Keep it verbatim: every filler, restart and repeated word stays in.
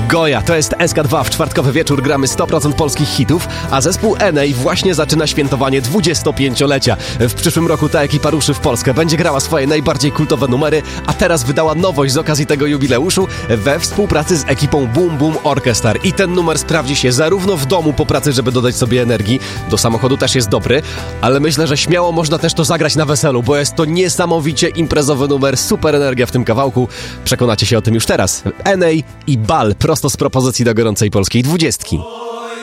Goja, to jest S K dwa. W czwartkowy wieczór gramy sto procent polskich hitów, a zespół N A właśnie zaczyna świętowanie dwudziestopięciolecia. W przyszłym roku ta ekipa ruszy w Polskę, będzie grała swoje najbardziej kultowe numery, a teraz wydała nowość z okazji tego jubileuszu we współpracy z ekipą Boom Boom Orchestra. I ten numer sprawdzi się zarówno w domu po pracy, żeby dodać sobie energii, do samochodu też jest dobry, ale myślę, że śmiało można też to zagrać na weselu, bo jest to niesamowicie imprezowy numer, super energia w tym kawałku. Przekonacie się o tym już teraz. N A i Bal, prosto z propozycji do gorącej polskiej dwudziestki.